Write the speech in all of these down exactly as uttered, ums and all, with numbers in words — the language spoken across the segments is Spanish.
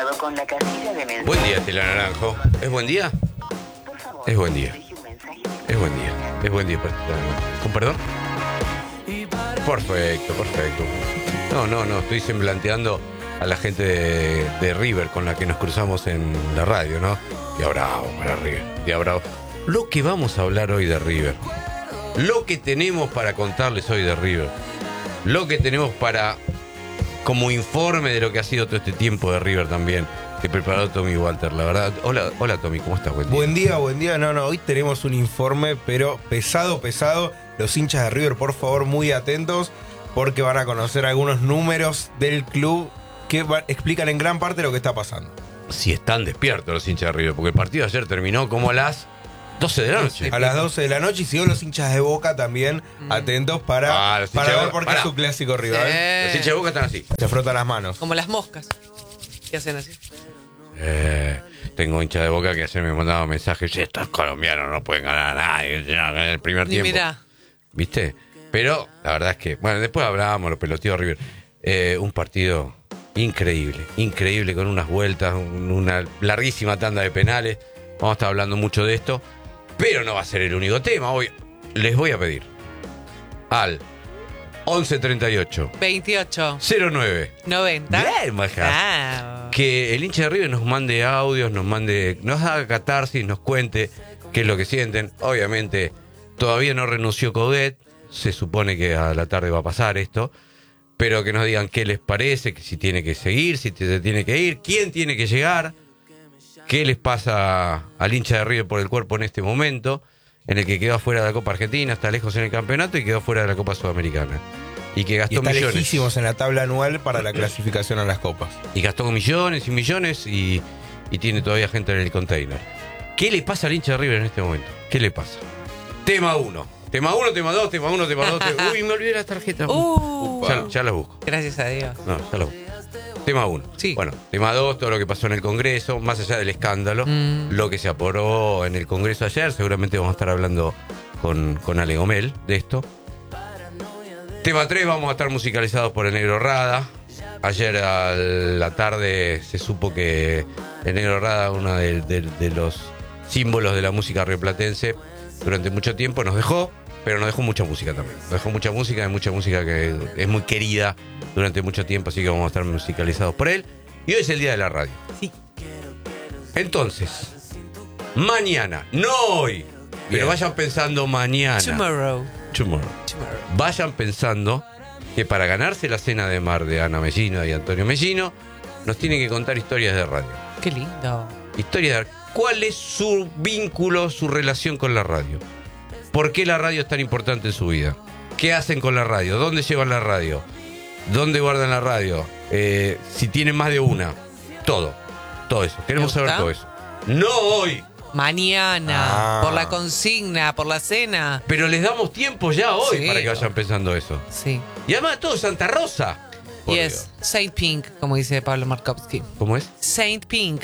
identificado con la casilla de mensajes. Buen día, Tela Naranjo. ¿Es buen día? Por favor, Es buen día. deje un mensaje. Es buen día. Es buen día para Tela Naranjo. ¿Con perdón? Perfecto, perfecto. No, no, no. Estoy semblanteando a la gente de, de River con la que nos cruzamos en la radio, ¿no? Día bravo para River. Día bravo. Lo que vamos a hablar hoy de River. Lo que tenemos para contarles hoy de River. Lo que tenemos para... como informe de lo que ha sido todo este tiempo de River también, que preparó Tommy Walter, la verdad. Hola, hola Tommy, ¿cómo estás? Buen día. Buen día, buen día. No, no, hoy tenemos un informe, pero pesado, pesado. Los hinchas de River, por favor, muy atentos, porque van a conocer algunos números del club que va- explican en gran parte lo que está pasando. Si están despiertos los hinchas de River, porque el partido de ayer terminó como a las doce de la noche. A las doce de la noche, y si no, los hinchas de Boca también atentos para, Ah, los hinchas para de ver Boca, por qué pará. es su clásico rival. Los hinchas de Boca están así. Se frotan las manos. Como las moscas. ¿Qué hacen así? Eh, tengo hinchas de Boca que ayer me mandaban mensajes, estos colombianos no pueden ganar a nadie en el primer Ni tiempo. mirá. ¿Viste? Pero la verdad es que, bueno, después hablábamos, los peloteos de River. Eh, un partido increíble, increíble, con unas vueltas, un- una larguísima tanda de penales. Vamos a estar hablando mucho de esto, pero no va a ser el único tema. Hoy les voy a pedir al once treinta y ocho veintiocho. cero nueve noventa. Bien, maja. Ah. que el hincha de River nos mande audios, nos mande, nos haga catarsis, nos cuente qué es lo que sienten. Obviamente, todavía no renunció Coudet, se supone que a la tarde va a pasar esto, pero que nos digan qué les parece, que si tiene que seguir, si se tiene que ir, quién tiene que llegar, qué les pasa al hincha de River por el cuerpo en este momento, en el que quedó afuera de la Copa Argentina, está lejos en el campeonato y quedó fuera de la Copa Sudamericana. Y que Y gastó está millones. lejísimos en la tabla anual para la clasificación a las copas. Y gastó millones y millones y, y tiene todavía gente en el container. ¿Qué le pasa al hincha de River en este momento? ¿Qué le pasa? Tema uno. Tema uno, tema dos, tema uno, tema dos. Tema... Uy, me olvidé las tarjetas. Uh. Ya, ya las busco. Gracias a Dios. No, ya las busco. Tema uno. Sí. Bueno, tema dos, todo lo que pasó en el Congreso, más allá del escándalo, Mm. lo que se aprobó en el Congreso ayer. Seguramente vamos a estar hablando con, con Ale Gomel de esto. Tema tres, vamos a estar musicalizados por el Negro Rada. Ayer a la tarde se supo que el Negro Rada, uno de, de- de los símbolos de la música rioplatense, durante mucho tiempo nos dejó, pero nos dejó mucha música también. Nos dejó mucha música, hay mucha música que es muy querida durante mucho tiempo, así que vamos a estar musicalizados por él. Y hoy es el día de la radio. Sí. Entonces, mañana, no hoy, pero Bien. vayan pensando mañana. Tomorrow. Tomorrow. Tomorrow. Vayan pensando que para ganarse la cena de mar de Ana Mellino y Antonio Mellino, nos tienen que contar historias de radio. Qué lindo. Historias de... ¿Cuál es su vínculo, su relación con la radio? ¿Por qué la radio es tan importante en su vida? ¿Qué hacen con la radio? ¿Dónde llevan la radio? ¿Dónde guardan la radio? Eh, si tienen más de una. Todo. Todo eso. Queremos ¿Me saber gusta? todo eso. No hoy. Mañana. Ah. Por la consigna, por la cena. Pero les damos tiempo ya hoy Sí. para que vayan pensando eso. Sí. Y además todo Santa Rosa. Por Y Dios. es Saint Pink, como dice Pablo Markovsky. ¿Cómo es? Saint Pink.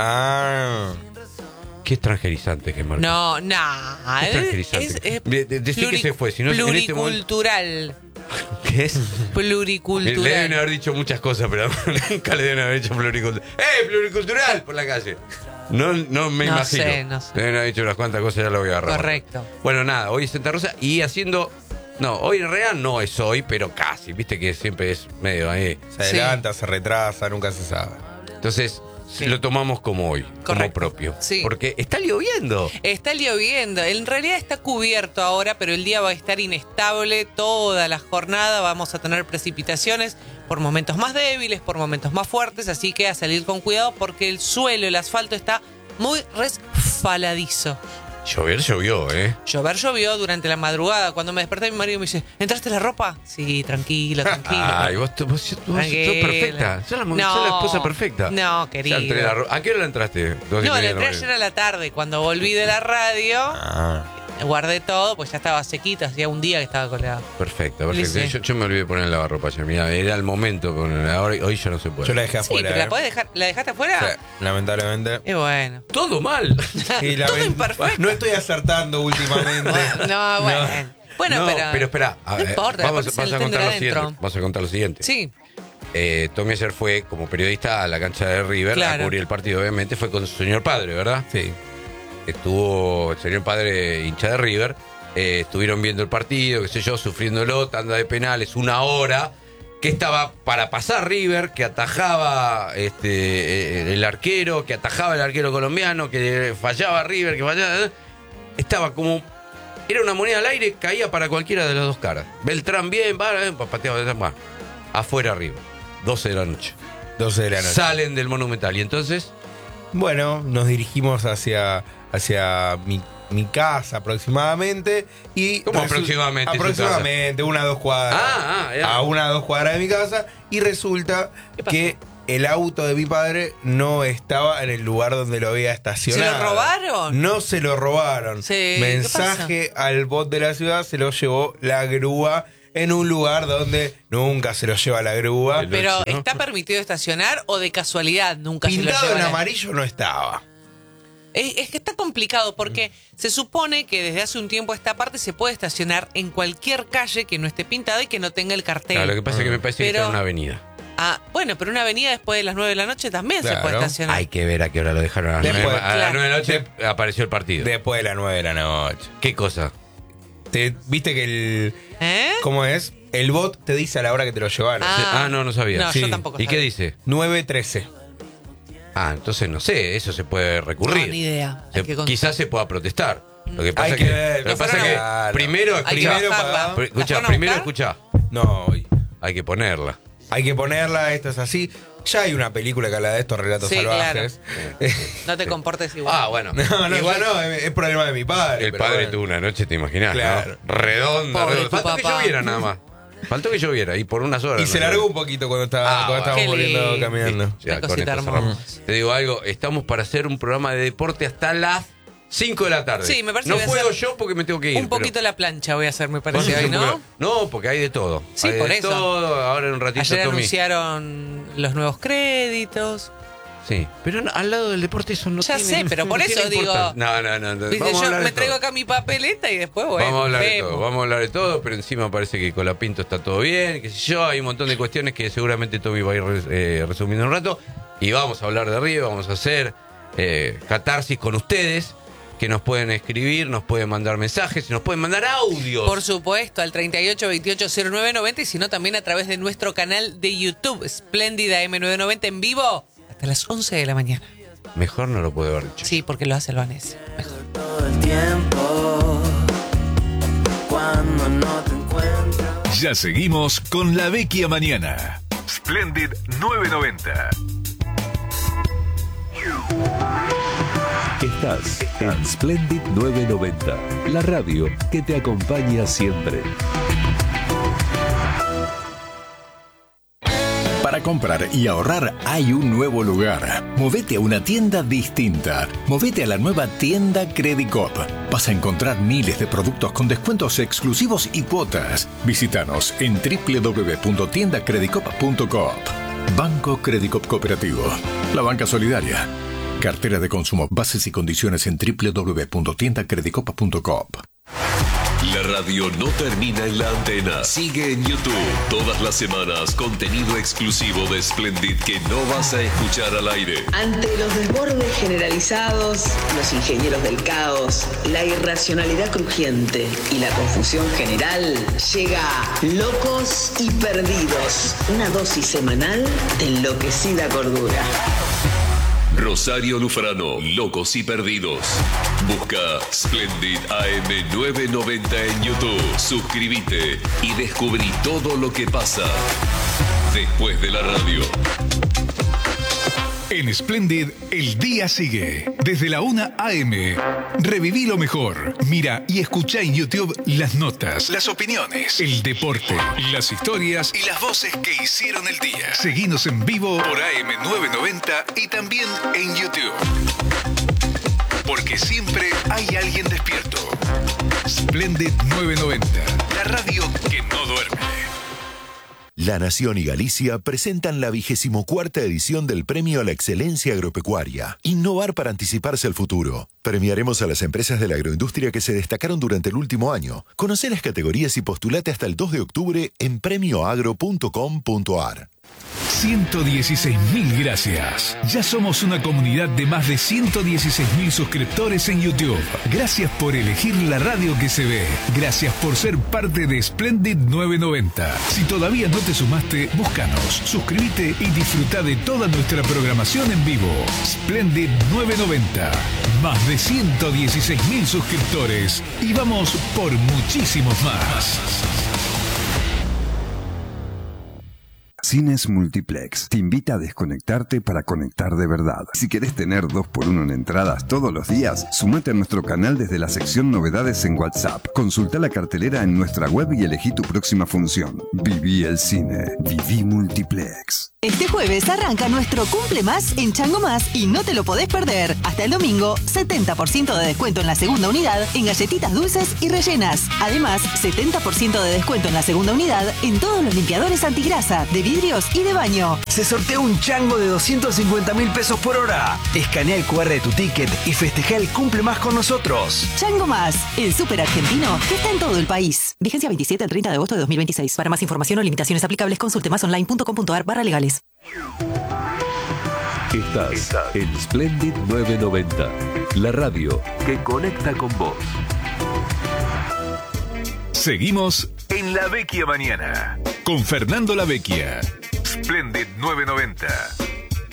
Ah. Qué extranjerizante que es Marco. No, no. Qué Es, extranjerizante. es, es De- de- decí que se fue, si no, en este momento- pluricultural. ¿Qué es? Pluricultural. Le deben haber dicho muchas cosas, pero nunca le deben haber dicho pluricultural. ¡Eh, pluricultural! Por la calle. No, no me No imagino. sé, no sé. Le deben haber dicho unas cuantas cosas, ya lo voy a agarrar. Correcto. Bueno, nada, hoy es Santa Rosa y haciendo... No, hoy en realidad no es hoy, pero casi. Viste que siempre es medio ahí. Se adelanta, se retrasa, nunca se sabe. Entonces, Sí. lo tomamos como hoy, como Correcto. propio. Sí. Porque está lloviendo. Está lloviendo. En realidad está cubierto ahora, pero el día va a estar inestable toda la jornada. Vamos a tener precipitaciones por momentos más débiles, por momentos más fuertes. Así que a salir con cuidado porque el suelo, el asfalto está muy resbaladizo. Llover llovió, ¿eh? Llover llovió durante la madrugada. Cuando me desperté, mi marido me dice: ¿entraste la ropa? Sí, tranquilo, tranquilo. Ay, vos, vos, vos, vos sos Tranquila. perfecta. Sos la, No. sos la esposa perfecta. No, Ya querido. entré la ro- ¿A qué hora entraste? Dos y No, media la de entré la ayer mañana. a la tarde. Cuando volví de la radio, Ah. guardé todo, pues ya estaba sequito. Hacía un día que estaba colgado. Perfecto, perfecto. Lice. Yo, yo me olvidé de poner el lavarropa ayer. Mira, era el momento. Poner, ahora, hoy ya no se puede. Yo la dejé Sí, afuera. pero la eh. podés dejar. ¿La dejaste afuera? Sí, lamentablemente. Y bueno. Todo mal. Y la Todo ven- imperfecto. No estoy acertando últimamente. No, bueno. Bueno, no, pero. pero espera. a no ver, importa, vamos, porque se vamos lo a tendrá contar lo adentro. siguiente. Vamos a contar lo siguiente. Sí. eh, Tommy ayer fue como periodista a la cancha de River Claro. a cubrir el partido, obviamente. Fue con su señor padre, ¿verdad? Sí. Estuvo el señor padre hincha de River. Eh, estuvieron viendo el partido, qué sé yo, sufriéndolo, tanda de penales, una hora. Que estaba para pasar River, que atajaba este, eh, el arquero, que atajaba el arquero colombiano, que fallaba River, que fallaba. eh. Estaba como. Era una moneda al aire, caía para cualquiera de las dos caras. Beltrán bien, va, eh, pateaba, va. Afuera River. doce de la noche. doce de la noche. Salen del Monumental. Y entonces. Bueno, nos dirigimos hacia, hacia mi, mi casa aproximadamente. Y ¿Cómo resu- aproximadamente su Aproximadamente, una o dos cuadras. Ah, ah, ya. A una o dos cuadras de mi casa. Y resulta ¿Qué pasó? que el auto de mi padre no estaba en el lugar donde lo había estacionado. ¿Se lo robaron? No se lo robaron. Sí, ¿qué Mensaje al bot de la ciudad, se lo llevó la grúa en un lugar donde nunca se lo lleva la grúa. El- Pero, ¿no? ¿está permitido estacionar o de casualidad nunca se lo Pintado lleva en la- amarillo no estaba. Es, es que está complicado porque se supone que desde hace un tiempo a esta parte se puede estacionar en cualquier calle que no esté pintada y que no tenga el cartel. Claro, lo que pasa es que me parece que Pero- está en una avenida. Ah, bueno, pero una avenida después de las nueve de la noche también se Claro. puede estacionar. Hay que ver a qué hora lo dejaron. A las Después, nueve- a las claro. nueve de la noche apareció el partido. Después de las nueve de la noche. ¿Qué cosa? Te, ¿Viste que el. ¿Eh? ¿Cómo es? El bot te dice a la hora que te lo llevaron. Ah. Ah, no, no sabía. No, Sí. yo tampoco. ¿Y qué sabía. dice? nueve trece. Ah, entonces no sé, eso se puede recurrir. No, ni idea. Se- Hay que consultar. quizás se pueda protestar. Lo que pasa Hay es que que, ver, lo que no pasa fueron es que a- Claro. primero Hay que escribir- Primero bajarla. pagado. Pri- Escucha, ¿La fueron a primero buscar? escucha. No, hoy. Hay que ponerla. Hay que ponerla, esto es así. Ya hay una película que habla de estos relatos Sí, salvajes. No te comportes igual. Ah, bueno. No, no, Igual yo no, es, es problema de mi padre. el pero padre bueno. tuvo una noche, te imaginas, Claro. ¿no? Redonda, Pobre redonda. tu Faltó que papá. lloviera nada más. Faltó que lloviera y por unas horas. Y no se llovió. largó un poquito cuando, estaba, Ah, cuando bueno. estábamos Qué volviendo lindo. caminando. Ya, Una con cosita esto cerramos. hermosa. Te digo algo, estamos para hacer un programa de deporte hasta las cinco de la tarde. Sí, me parece No que voy a puedo hacer yo porque me tengo que ir. Un poquito pero- la plancha voy a hacer, me Vamos a parece hacer hoy, un ¿no? programa- No, porque hay de todo. Sí, Hay por de eso. todo. Ahora en un ratito Ayer Tommy. anunciaron los nuevos créditos. Sí, pero no- al lado del deporte eso no Ya tiene sé, pero no por tiene eso digo- importancia. No, no, no. no. Viste, Vamos a yo hablar me de traigo todo. acá mi papeleta y después voy. Vamos a hablar de vemos. todo, vamos a hablar de todo, pero encima parece que con la Pinto está todo bien, qué sé yo, hay un montón de cuestiones que seguramente Tommy va a ir eh, resumiendo un rato. Y vamos a hablar de River, vamos a hacer eh, catarsis con ustedes, que nos pueden escribir, nos pueden mandar mensajes y nos pueden mandar audios. Por supuesto, al treinta y ocho veintiocho cero nueve noventa y si no también a través de nuestro canal de YouTube, Espléndida M novecientos noventa en vivo hasta las once de la mañana. Mejor no lo puedo haber dicho. Sí, porque lo hace el Vanessa. Mejor. todo el tiempo cuando no te encuentro. Ya seguimos con La Vecchia Mañana. Splendid novecientos noventa. Estás en Splendid novecientos noventa, la radio que te acompaña siempre. Para comprar y ahorrar hay un nuevo lugar. Movete a una tienda distinta. Movete a la nueva tienda Credicop. Vas a encontrar miles de productos con descuentos exclusivos y cuotas. Visítanos en doble u doble u doble u punto tienda credicop punto coop. Banco Credicop Cooperativo. La banca solidaria. Cartera de consumo. Bases y condiciones en doble u doble u doble u punto tienda credicop punto coop. La radio no termina en la antena. Sigue en YouTube. Todas las semanas, contenido exclusivo de Splendid que no vas a escuchar al aire. Ante los desbordes generalizados, los ingenieros del caos, la irracionalidad crujiente y la confusión general, llega Locos y Perdidos, una dosis semanal de enloquecida cordura. Rosario Lufrano, Locos y Perdidos. Busca Splendid A M novecientos noventa en YouTube. Suscríbete y descubrí todo lo que pasa después de la radio. En Splendid, el día sigue. Desde la una a eme. Reviví lo mejor. Mira y escucha en YouTube las notas, las opiniones, el deporte, las historias y las voces que hicieron el día. Seguinos en vivo por A M novecientos noventa y también en YouTube. Porque siempre hay alguien despierto. Splendid novecientos noventa, la radio que no duerme. La Nación y Galicia presentan la vigésimo cuarta edición del Premio a la Excelencia Agropecuaria. Innovar para anticiparse al futuro. Premiaremos a las empresas de la agroindustria que se destacaron durante el último año. Conoce las categorías y postulate hasta el dos de octubre en premio agro punto com punto ar. ciento dieciséis mil gracias. Ya somos una comunidad de más de ciento dieciséis mil suscriptores en YouTube. Gracias por elegir la radio que se ve. Gracias por ser parte de Splendid novecientos noventa. Si todavía no te sumaste, búscanos, suscríbete y disfruta de toda nuestra programación en vivo. Splendid novecientos noventa. Más de ciento dieciséis mil suscriptores. Y vamos por muchísimos más. Cines Multiplex te invita a desconectarte para conectar de verdad. Si querés tener dos por uno en entradas todos los días, sumate a nuestro canal desde la sección Novedades en WhatsApp. Consulta la cartelera en nuestra web y elegí tu próxima función. Viví el cine. Viví Multiplex. Este jueves arranca nuestro Cumple Más en Chango Más y no te lo podés perder. Hasta el domingo, setenta por ciento de descuento en la segunda unidad en galletitas dulces y rellenas. Además, setenta por ciento de descuento en la segunda unidad en todos los limpiadores antigrasa, de vidrios y de baño. Se sortea un chango de doscientos cincuenta mil pesos por hora. Escanea el cu erre de tu ticket y festeja el Cumple Más con nosotros. Chango Más, el súper argentino que está en todo el país. Vigencia veintisiete al treinta de agosto de dos mil veintiséis. Para más información o limitaciones aplicables, consulte más online punto com punto ar barra legales. Estás en Splendid novecientos noventa, la radio que conecta con vos. Seguimos en La Vecchia Mañana con Fernando La Vecchia. Splendid novecientos noventa.